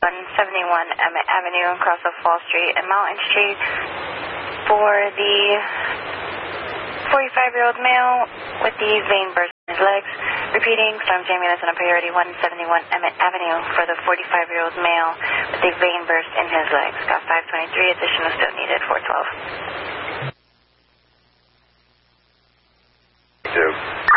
Emmett Avenue across of Fall Street and Mountain Street for the 45-year-old male with the vein burst in his legs. Repeating, Storm ambulance on priority 171 Emmett Avenue for the 45-year-old male with a vein burst in his legs. Got 523, additional still needed, 412.